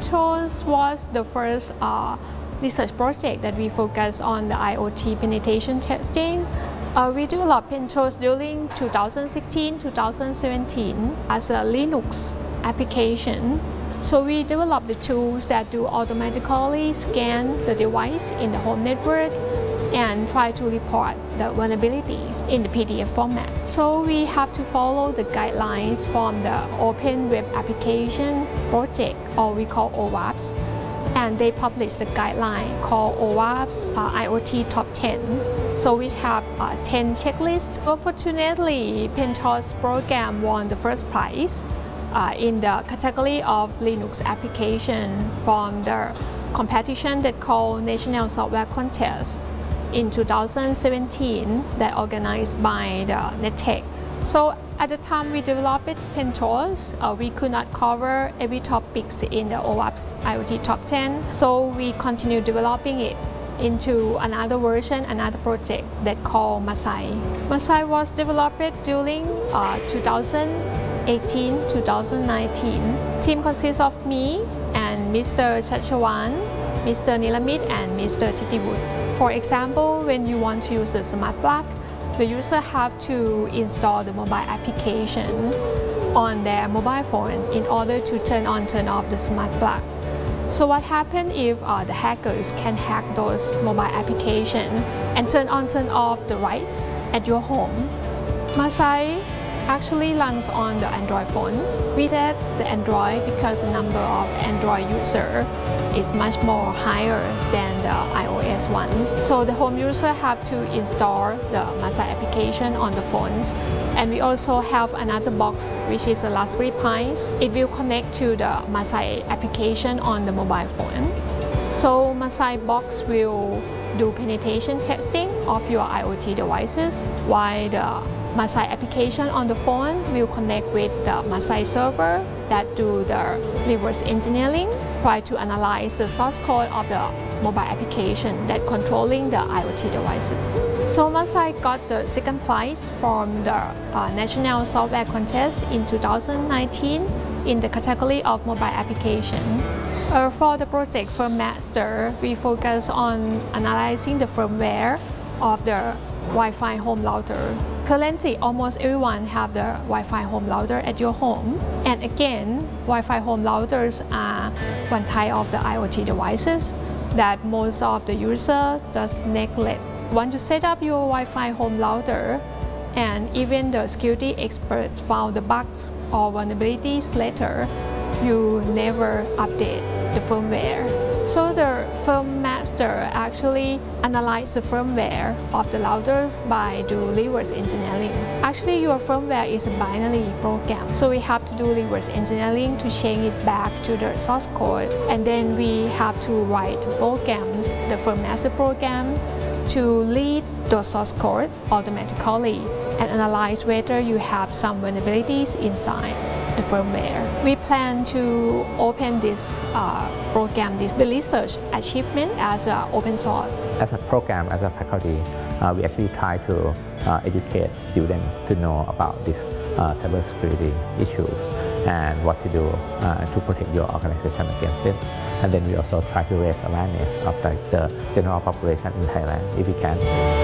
Pintos was the first research project that we focus on the IoT penetration testing. We developed Pintos during 2016-2017 as a Linux application. So we developed the tools that do automatically scan the device in the home network and try to report the vulnerabilities in the PDF format. So we have to follow the guidelines from the Open Web Application Project, or we call OWASP, and they published a guideline called OWASP IoT Top 10. So we have 10 checklists. Fortunately, Pintos program won the first prize in the category of Linux application from the competition that called National Software Contest in 2017 that organized by the NetTech. So at the time we developed Pintos, we could not cover every topics in the OWASP IoT Top 10. So we continued developing it into another version, another project that called Masai. Masai was developed during 2018-2019. Team consists of me and Mr. Chachawan, Mr. Nilamit, and Mr. Titiwood. For example, when you want to use a smart plug, the user have to install the mobile application on their mobile phone in order to turn on, turn off the smart plug. So what happens if the hackers can hack those mobile applications and turn on, turn off the lights at your home? Masai actually runs on the Android phones. We said the Android because the number of Android users is much more higher than the iOS one. So the home user have to install the Masai application on the phones. And we also have another box which is a Raspberry Pi. It will connect to the Masai application on the mobile phone. So Masai box will do penetration testing of your IoT devices, while the Masai application on the phone will connect with the Masai server that do the reverse engineering, try to analyze the source code of the mobile application that controlling the IoT devices. So Masai got the second prize from the National Software Contest in 2019 in the category of mobile application. For the project Firm Master, we focus on analyzing the firmware of the Wi-Fi home router. Currently, almost everyone have the Wi-Fi home router at your home. And again, Wi-Fi home routers are one type of the IoT devices that most of the users just neglect. Once you set up your Wi-Fi home router, and even the security experts found the bugs or vulnerabilities later, you never update the firmware. So the Firm Master actually analyzes the firmware of the routers by doing reverse engineering. Actually, your firmware is a binary program, so we have to do reverse engineering to change it back to the source code. And then we have to write programs, the Firm Master program, to read the source code automatically and analyze whether you have some vulnerabilities inside the firmware. We plan to open this program, the research achievement as open source. As a program, as a faculty, we actually try to educate students to know about these cybersecurity issues and what to do to protect your organization against it. And then we also try to raise awareness of the general population in Thailand if we can.